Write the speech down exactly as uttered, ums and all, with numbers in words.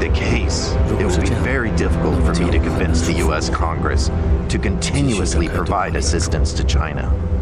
the case, it will be very difficult for me to convince the U S Congress to continuously provide assistance to China.